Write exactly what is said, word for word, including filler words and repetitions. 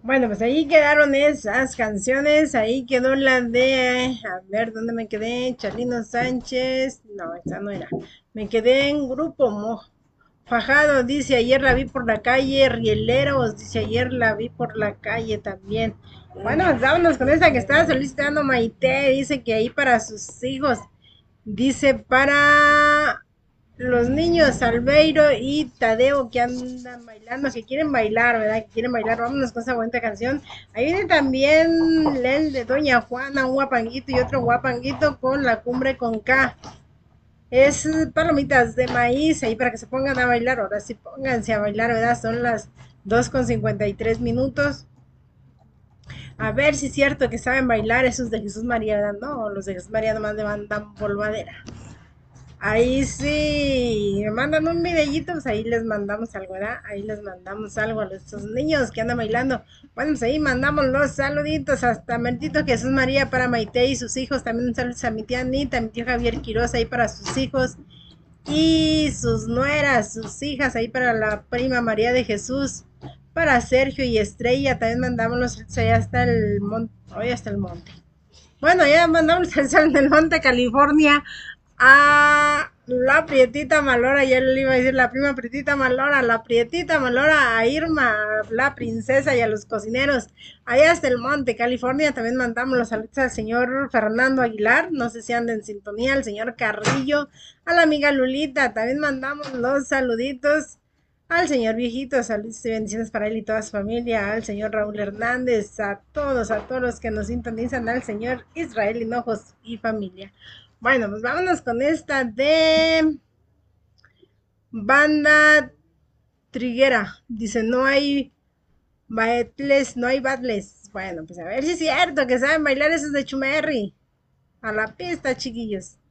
Bueno, pues ahí quedaron esas canciones. Ahí quedó la de. A ver, ¿dónde me quedé? Charlino Sánchez. No, esa no era. Me quedé en Grupo Mo. Fajado dice: ayer la vi por la calle. Rieleros dice: ayer la vi por la calle también. Bueno, pues vámonos con esta que estaba solicitando Maite. Dice que ahí para sus hijos. Dice para los niños Albeiro y Tadeo que andan bailando, que quieren bailar, ¿verdad? Que quieren bailar. Vámonos con esa bonita canción. Ahí viene también el de Doña Juana, un guapanguito y otro guapanguito con la cumbre con K. Es palomitas de maíz ahí para que se pongan a bailar. Ahora sí, pónganse a bailar, ¿verdad? Son las dos con cincuenta y tres minutos. A ver si es cierto que saben bailar esos de Jesús María, ¿verdad? No, los de Jesús María nomás levantan polvadera. Ahí sí, me mandan un videíto, pues ahí les mandamos algo, ¿verdad? Ahí les mandamos algo a estos niños que andan bailando. Bueno, pues ahí mandamos los saluditos hasta Mentito Jesús María para Maite y sus hijos. También un saludo a mi tía Anita, a mi tío Javier Quiroz ahí para sus hijos y sus nueras, sus hijas ahí para la prima María de Jesús, para Sergio y Estrella. También mandamos los saludos allá hasta el monte, hoy hasta el monte. Bueno, ya mandamos el sol del Monte, California, a la Prietita Malora, ya le iba a decir la prima Prietita Malora, la Prietita Malora, a Irma, la princesa y a los cocineros. Allá hasta el Monte, California, también mandamos los saludos al señor Fernando Aguilar, no sé si anda en sintonía, al señor Carrillo, a la amiga Lulita, también mandamos los saluditos al señor viejito, saludos y bendiciones para él y toda su familia, al señor Raúl Hernández, a todos, a todos los que nos sintonizan, al señor Israel Hinojos y familia. Bueno, pues vámonos con esta de Banda Triguera. Dice: no hay baitles, no hay battles. Bueno, pues a ver si es cierto que saben bailar esos de Chumerri. A la pista, chiquillos.